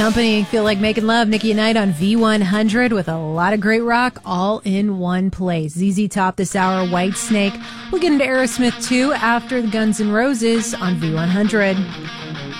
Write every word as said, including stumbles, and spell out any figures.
Company, feel like making love. Nikki at Night on V one hundred with a lot of great rock all in one place. Z Z Top this hour, White Snake. We'll get into Aerosmith too after the Guns N' Roses on V one hundred.